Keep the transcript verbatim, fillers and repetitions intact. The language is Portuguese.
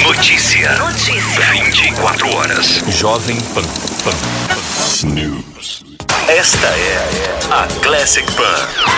Notícia. Notícia. vinte e quatro horas. Jovem Pan. Pan. Pan. News. Esta é a Classic Pan.